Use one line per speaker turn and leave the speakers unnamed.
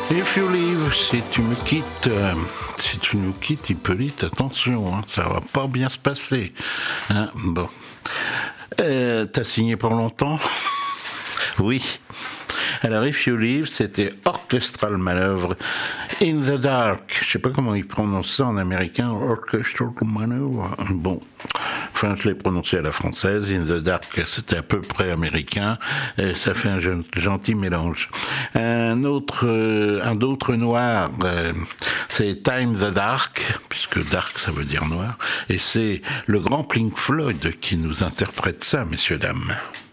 If you leave, si tu me quittes, si tu nous quittes, Hippolyte, attention, hein, ça va pas bien se passer. Hein, bon. T'as signé pour longtemps? Oui. Alors, If You Leave, c'était Orchestral Manœuvre in the Dark. Je sais pas comment ils prononcent ça en américain, Orchestral Manœuvre. Bon, enfin, je l'ai prononcé à la française. In the Dark, c'était à peu près américain. Et ça fait un gentil mélange. Un autre noir, c'est Time the Dark, puisque Dark, ça veut dire noir. Et c'est le grand Pink Floyd qui nous interprète ça, messieurs, dames.